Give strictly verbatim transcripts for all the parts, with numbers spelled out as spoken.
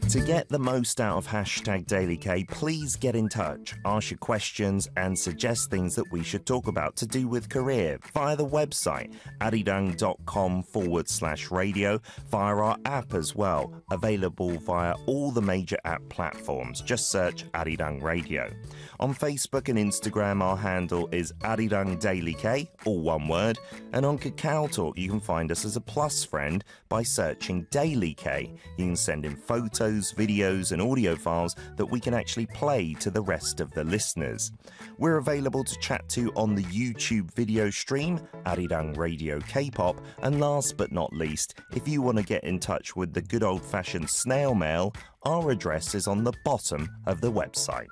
To get the most out of hashtag Daily K, please get in touch, ask your questions and suggest things that we should talk about to do with career via the website arirang.com forward slash radio, via our app as well, available via all the major app platforms. Just search Arirang Radio. On Facebook and Instagram, our handle is Arirang Daily K, all one word, and on Kakao Talk, you can find us as a plus friend by searching Daily K. You can send in photos, videos and audio files that we can actually play to the rest of the listeners. We're available to chat to on the YouTube video stream, Arirang Radio K-pop, and last but not least, if you want to get in touch with the good old-fashioned snail mail, our address is on the bottom of the website.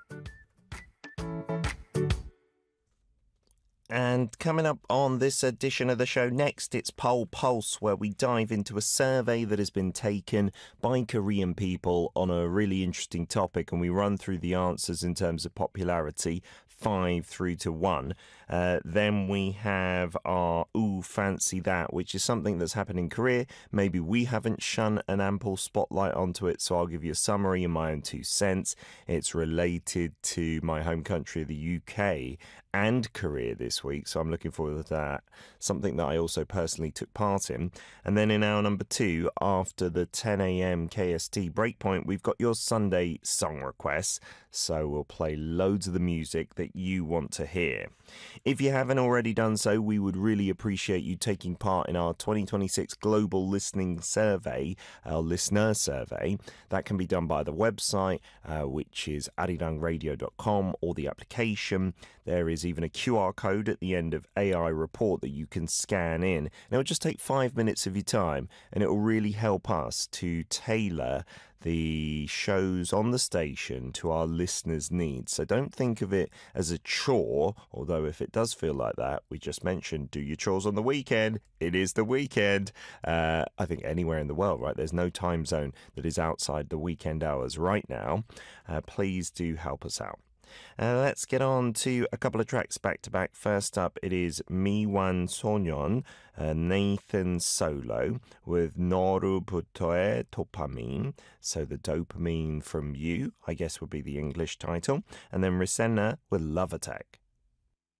And coming up on this edition of the show next, it's Poll Pulse, where we dive into a survey that has been taken by Korean people on a really interesting topic, and we run through the answers in terms of popularity, five through to one. Uh, then we have our Ooh, Fancy That, which is something that's happened in Korea. Maybe we haven't shone an ample spotlight onto it, so I'll give you a summary in my own two cents. It's related to my home country, the U K, and Korea this week, so I'm looking forward to that. Something that I also personally took part in. And then in hour number two, after the ten a.m. K S T breakpoint, we've got your Sunday song requests, so we'll play loads of the music that you want to hear. If you haven't already done so, we would really appreciate you taking part in our twenty twenty-six Global Listening Survey, our listener survey. That can be done by the website, uh, which is arirang radio dot com, or the application. There is even a Q R code at the end of A I report that you can scan in. And it'll just take five minutes of your time, and it will really help us to tailor the shows on the station to our listeners' needs. So don't think of it as a chore, although if it does feel like that, we just mentioned do your chores on the weekend. It is the weekend. Uh, I think anywhere in the world, right? There's no time zone that is outside the weekend hours right now. Uh, please do help us out. Uh, let's get on to a couple of tracks back to back. First up, it is Miwan Sonyeon, uh, Nathan Solo with 너로부터의 도파민. So the dopamine from you, I guess would be the English title. And then Risenna with Love Attack.